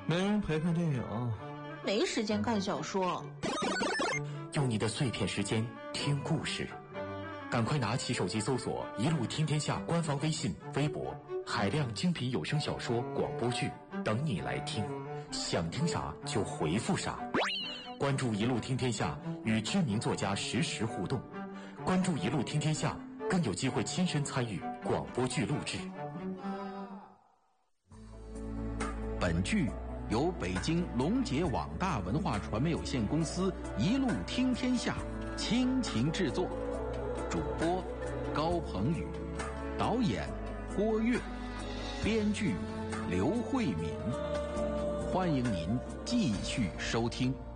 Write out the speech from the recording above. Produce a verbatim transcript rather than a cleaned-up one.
没人陪看电影， 没时间看小说， 用你的碎片时间听故事，赶快拿起手机搜索一路听天下官方微信微博，海量精品有声小说广播剧等你来听，想听啥就回复啥。关注一路听天下，与知名作家实时互动，关注一路听天下，更有机会亲身参与广播剧录制。 本剧由北京龙杰网大文化传媒有限公司一路听天下倾情制作，主播高鹏宇，导演郭跃，编剧刘慧敏。欢迎您继续收听。